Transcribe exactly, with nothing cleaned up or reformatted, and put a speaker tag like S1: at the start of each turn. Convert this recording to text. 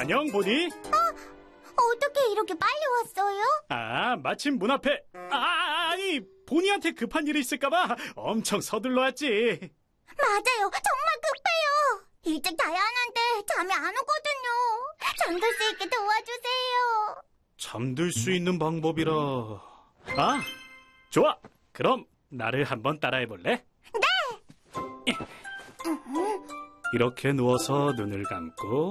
S1: 안녕, 보니?
S2: 어떻게 이렇게 빨리 왔어요?
S1: 아, 마침 문 앞에. 아, 아니, 보니한테 급한 일이 있을까봐 엄청 서둘러 왔지.
S2: 맞아요. 정말 급해요. 일찍 자야 하는데 잠이 안 오거든요. 잠들 수 있게 도와주세요.
S1: 잠들 수 있는 방법이라. 아, 좋아. 그럼 나를 한번 따라해볼래? 네! 이렇게 누워서 눈을 감고